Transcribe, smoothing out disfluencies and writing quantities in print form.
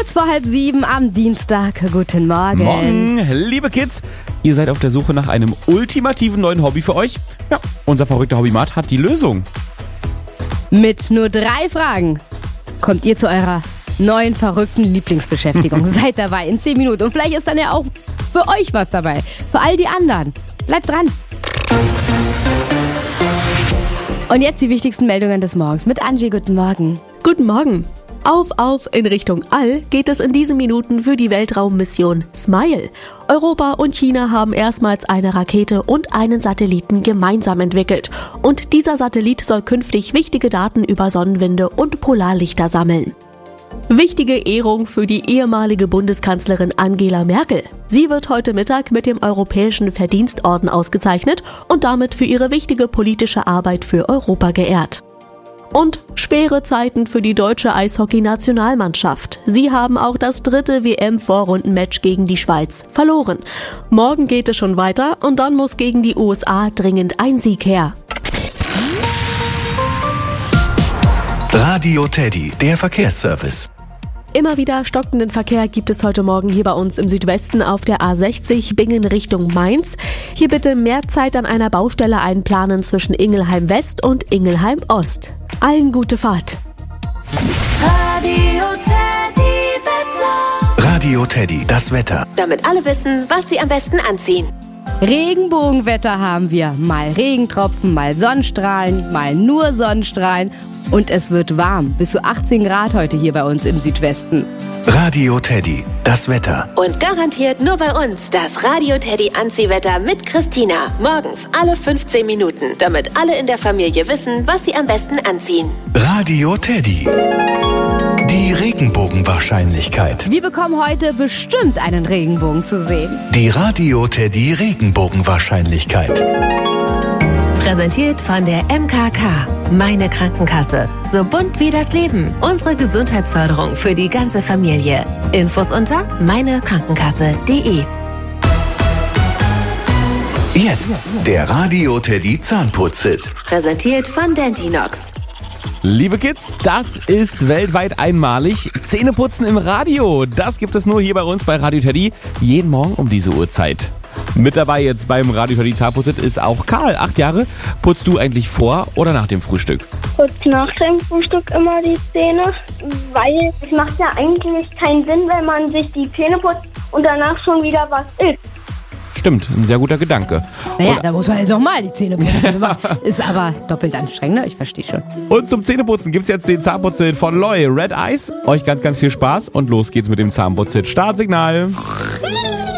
Kurz vor 6:30 am Dienstag. Guten Morgen. Morgen, liebe Kids. Ihr seid auf der Suche nach einem ultimativen neuen Hobby für euch? Ja, unser verrückter Hobbymat hat die Lösung. Mit nur 3 Fragen kommt ihr zu eurer neuen verrückten Lieblingsbeschäftigung. Seid dabei in 10 Minuten. Und vielleicht ist dann ja auch für euch was dabei. Für all die anderen. Bleibt dran. Und jetzt die wichtigsten Meldungen des Morgens mit Angie. Guten Morgen. Guten Morgen. Auf in Richtung All geht es in diesen Minuten für die Weltraummission SMILE. Europa und China haben erstmals eine Rakete und einen Satelliten gemeinsam entwickelt. Und dieser Satellit soll künftig wichtige Daten über Sonnenwinde und Polarlichter sammeln. Wichtige Ehrung für die ehemalige Bundeskanzlerin Angela Merkel. Sie wird heute Mittag mit dem Europäischen Verdienstorden ausgezeichnet und damit für ihre wichtige politische Arbeit für Europa geehrt. Und schwere Zeiten für die deutsche Eishockey-Nationalmannschaft. Sie haben auch das 3. WM-Vorrundenmatch gegen die Schweiz verloren. Morgen geht es schon weiter und dann muss gegen die USA dringend ein Sieg her. Radio Teddy, der Verkehrsservice. Immer wieder stockenden Verkehr gibt es heute Morgen hier bei uns im Südwesten auf der A60 Bingen Richtung Mainz. Hier bitte mehr Zeit an einer Baustelle einplanen zwischen Ingelheim West und Ingelheim Ost. Allen gute Fahrt. Radio Teddy Wetter. Radio Teddy, das Wetter. Damit alle wissen, was sie am besten anziehen. Regenbogenwetter haben wir. Mal Regentropfen, mal Sonnenstrahlen, mal nur Sonnenstrahlen. Und es wird warm. Bis zu 18 Grad heute hier bei uns im Südwesten. Radio Teddy, das Wetter. Und garantiert nur bei uns das Radio Teddy Anziehwetter mit Christina. Morgens alle 15 Minuten, damit alle in der Familie wissen, was sie am besten anziehen. Radio Teddy. Die Regenbogenwahrscheinlichkeit. Wir bekommen heute bestimmt einen Regenbogen zu sehen. Die Radio Teddy Regenbogenwahrscheinlichkeit. Präsentiert von der MKK. Meine Krankenkasse. So bunt wie das Leben. Unsere Gesundheitsförderung für die ganze Familie. Infos unter meinekrankenkasse.de. Jetzt der Radio Teddy Zahnputz-Hit. Präsentiert von Dentinox. Liebe Kids, das ist weltweit einmalig. Zähneputzen im Radio. Das gibt es nur hier bei uns bei Radio Teddy. Jeden Morgen um diese Uhrzeit. Mit dabei jetzt beim Radio Teddy Zahnputz-Hit ist auch Karl, 8 Jahre. Putzt du eigentlich vor oder nach dem Frühstück? Putze nach dem Frühstück immer die Zähne, weil es macht ja eigentlich keinen Sinn, wenn man sich die Zähne putzt und danach schon wieder was isst. Stimmt, ein sehr guter Gedanke. Naja, da muss man jetzt nochmal die Zähne putzen. Ist aber doppelt anstrengender, ich verstehe schon. Und zum Zähneputzen gibt's jetzt den Zahnputz-Hit von Loy, Red Eyes. Euch ganz, ganz viel Spaß und los geht's mit dem Zahnputz-Hit. Startsignal.